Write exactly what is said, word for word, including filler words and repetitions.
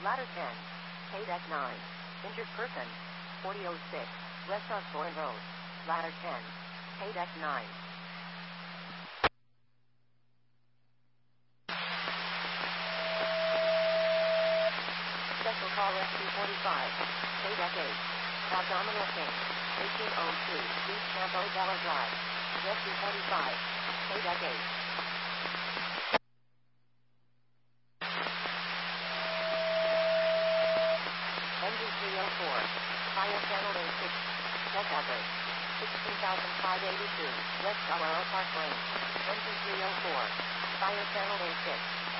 Ladder ten. K deck nine. Injured person. forty oh six. West Osborne Road. Ladder ten. K deck nine. Special call rescue forty-five. K deck eight. Abdominal pain. eighteen oh two. East Campo Bella Drive. Rescue forty-five. K deck eight. Engine three oh four. Fire channel A six. Check hazard. sixteen thousand five hundred eighty-two. West Colorado Park Lane. Engine three oh four. Fire channel A six.